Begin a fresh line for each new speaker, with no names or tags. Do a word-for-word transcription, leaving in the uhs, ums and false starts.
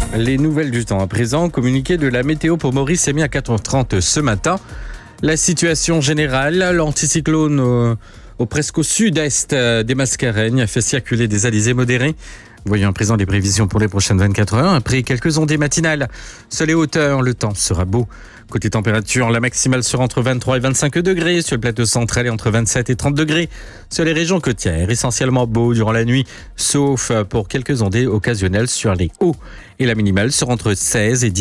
Les nouvelles du temps à présent, communiqué de la météo pour Maurice est mis à quatre heures trente ce matin. La situation générale, l'anticyclone au, au presque au sud-est des Mascareignes fait circuler des alizés modérés. Voyons à présent les prévisions pour les prochaines vingt-quatre heures. Après quelques ondées matinales, soleil hauteur, le temps sera beau. Côté température, la maximale sera entre vingt-trois et vingt-cinq degrés. Sur le plateau central et entre vingt-sept et trente degrés. Sur les régions côtières, essentiellement beau durant la nuit, sauf pour quelques ondées occasionnelles sur les hauts. Et la minimale sera entre seize et dix.